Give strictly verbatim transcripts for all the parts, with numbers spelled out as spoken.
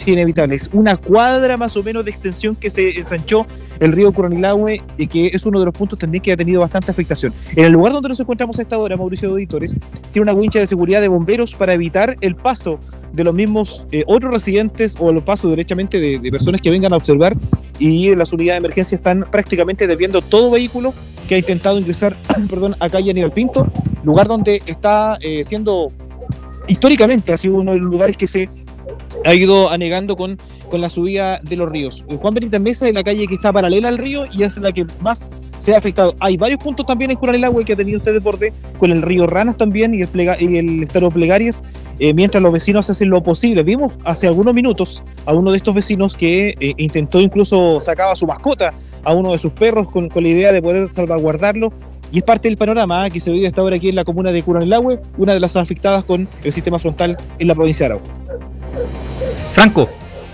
prácticamente inevitable. Es una cuadra más o menos de extensión que se ensanchó el río Curanilahue, y que es uno de los puntos también que ha tenido bastante afectación. En el lugar donde nos encontramos a esta hora, Mauricio de Auditores, tiene una wincha de seguridad de bomberos para evitar el paso de los mismos eh, otros residentes, o el paso derechamente de, de personas que vengan a observar, y las unidades de emergencia están prácticamente desviando todo vehículo que ha intentado ingresar perdón, a calle Aníbal Pinto, lugar donde está eh, siendo, históricamente ha sido uno de los lugares que se ha ido anegando con, con la subida de los ríos. Juan Benítez Mesa es la calle que está paralela al río y es la que más se ha afectado. Hay varios puntos también en Curanilahue que ha tenido este desborde, con el río Ranas también y el, plega, y el estero Plegarias, eh, mientras los vecinos hacen lo posible. Vimos hace algunos minutos a uno de estos vecinos que eh, intentó, incluso sacaba a su mascota, a uno de sus perros, con, con la idea de poder salvaguardarlo. Y es parte del panorama ¿eh? que se vive hasta ahora aquí en la comuna de Curanilahue, una de las afectadas con el sistema frontal en la provincia de Arauco. Franco.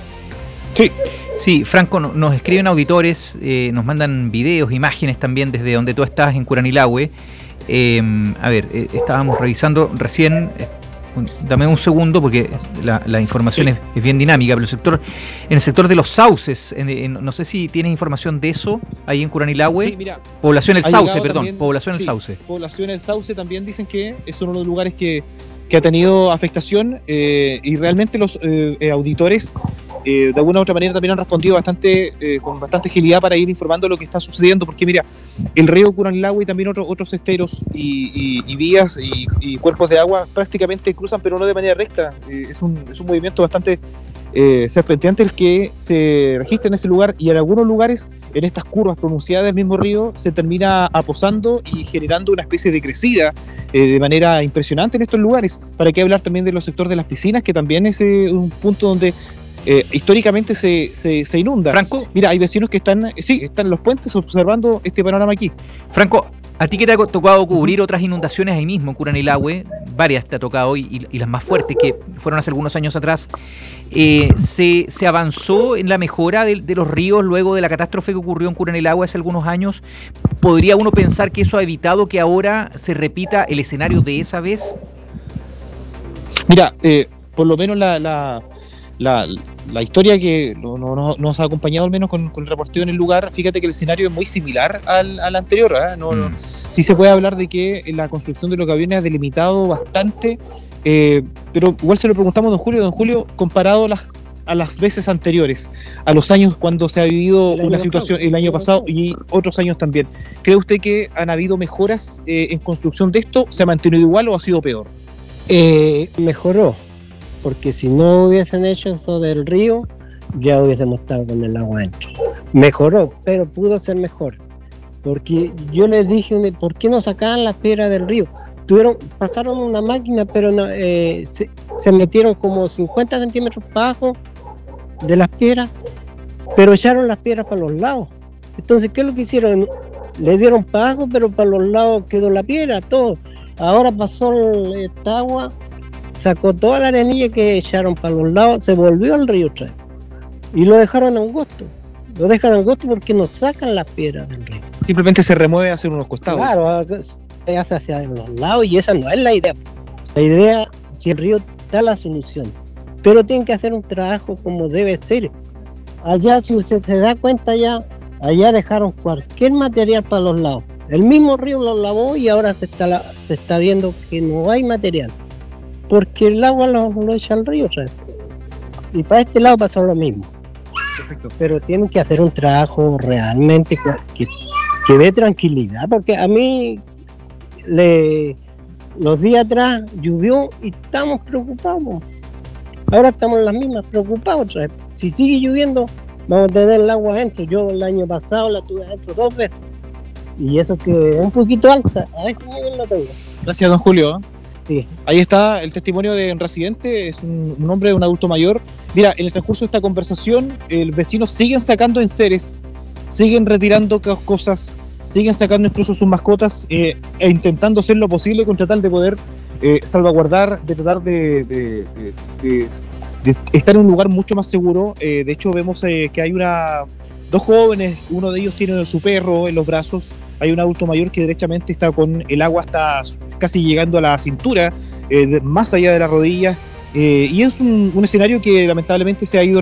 Sí. Sí, Franco, nos escriben auditores, eh, nos mandan videos, imágenes también desde donde tú estás en Curanilahue. Eh, a ver, eh, estábamos revisando recién, eh, dame un segundo porque la, la información sí. es, es bien dinámica, pero el sector, en el sector de los sauces, en, en, no sé si tienes información de eso ahí en Curanilahue. Sí, mira. Población El Sauce, perdón, también, Población El sí, Sauce. Población El Sauce también dicen que es uno de los lugares que, que ha tenido afectación eh, y realmente los eh, eh, auditores eh, de alguna u otra manera también han respondido bastante eh, con bastante agilidad para ir informando lo que está sucediendo, porque mira, el río Curanilahue y también otros otros esteros y, y, y vías y, y cuerpos de agua prácticamente cruzan, pero no de manera recta. Eh, es, un, es un movimiento bastante eh, serpenteante el que se registra en ese lugar, y en algunos lugares, en estas curvas pronunciadas del mismo río, se termina aposando y generando una especie de crecida eh, de manera impresionante en estos lugares. Para qué hablar también de los sectores de las piscinas, que también es eh, un punto donde Eh, históricamente se, se, se inunda. Franco, mira, hay vecinos que están, sí, están en los puentes observando este panorama aquí. Franco, a ti que te ha tocado cubrir uh-huh. otras inundaciones ahí mismo en Curanilahue, varias te ha tocado y, y las más fuertes que fueron hace algunos años atrás, eh, se, se avanzó en la mejora de, de los ríos luego de la catástrofe que ocurrió en Curanilahue hace algunos años. ¿Podría uno pensar que eso ha evitado que ahora se repita el escenario de esa vez? Mira, eh, por lo menos la, la, la, la historia que no, no, no, nos ha acompañado al menos con, con el reporteo en el lugar, fíjate que el escenario es muy similar al, al anterior. ¿eh? No, mm. no, sí se puede hablar de que la construcción de los aviones ha delimitado bastante, eh, pero igual se lo preguntamos a don Julio. Don Julio, comparado las, a las veces anteriores, a los años cuando se ha vivido una situación pasado, el año pasado y otros años también, ¿cree usted que han habido mejoras eh, en construcción de esto? ¿Se ha mantenido igual o ha sido peor? Eh, mejoró, porque si no hubiesen hecho eso del río, ya hubiésemos estado con el agua adentro. Mejoró, pero pudo ser mejor, porque yo les dije, ¿por qué no sacaban las piedras del río? Tuvieron, pasaron una máquina, pero no, eh, se, se metieron como cincuenta centímetros para abajo de las piedras, pero echaron las piedras para los lados. Entonces, ¿qué es lo que hicieron? Le dieron para abajo, pero para los lados quedó la piedra, todo. Ahora pasó esta agua, sacó toda la arenilla que echaron para los lados, se volvió al río otra vez. Y lo dejaron angosto. Lo dejan angosto porque no sacan las piedras del río. Simplemente se remueve hacia unos costados. Claro, se hace hacia los lados y esa no es la idea. La idea, si el río da la solución, pero tienen que hacer un trabajo como debe ser. Allá, si usted se da cuenta, ya allá dejaron cualquier material para los lados. El mismo río lo lavó y ahora se está, se está viendo que no hay material, porque el agua lo, lo echa al río, ¿sabes? Y para este lado pasó lo mismo. Perfecto. Pero tienen que hacer un trabajo realmente que, que dé tranquilidad, porque a mí le, los días atrás llovió y estamos preocupados. Ahora estamos las mismas preocupados, ¿sabes? Si sigue lloviendo vamos a tener el agua adentro. Yo el año pasado la tuve adentro dos veces. Y eso que es un poquito alta, a ver cómo bien lo tengo. Gracias, don Julio. Sí. Ahí está el testimonio de un residente, es un, un hombre, un adulto mayor. Mira, en el transcurso de esta conversación, el vecino siguen sacando enseres, siguen retirando cosas, siguen sacando incluso sus mascotas eh, e intentando hacer lo posible con tratar de poder eh, salvaguardar, de tratar de, de, de, de, de estar en un lugar mucho más seguro. Eh, de hecho, vemos eh, que hay una... Dos jóvenes, uno de ellos tiene su perro en los brazos, hay un adulto mayor que derechamente está con el agua hasta casi llegando a la cintura, eh, más allá de la rodilla, eh, y es un, un escenario que lamentablemente se ha ido